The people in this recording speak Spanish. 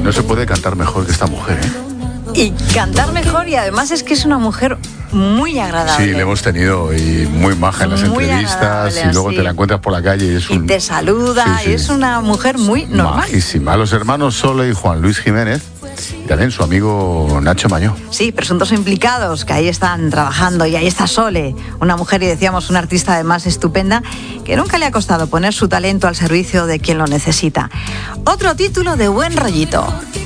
No se puede cantar mejor que esta mujer, ¿eh? Y cantar mejor, y además es que es una mujer muy agradable. Sí, le hemos tenido y muy maja en las entrevistas, y luego te la encuentras por la calle y te saluda, y es una mujer muy normal. Majísima. Los hermanos Sole y Juan Luis Jiménez, y también su amigo Nacho Mañó. Sí, presuntos implicados que ahí están trabajando, y ahí está Sole, una mujer, y decíamos, una artista además estupenda, que nunca le ha costado poner su talento al servicio de quien lo necesita. Otro título de buen rollito.